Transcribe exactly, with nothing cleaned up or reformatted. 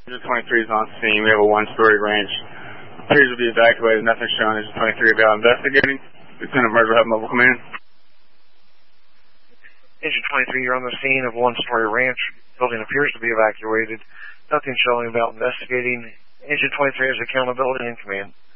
Engine twenty-three is on scene. We have a one-story ranch. Appears to be evacuated. Nothing shown. Engine twenty-three about investigating. Lieutenant Merger, have mobile command. Engine twenty-three, you're on the scene of one-story ranch. Building appears to be evacuated. Nothing showing about investigating. Engine twenty-three has accountability and command.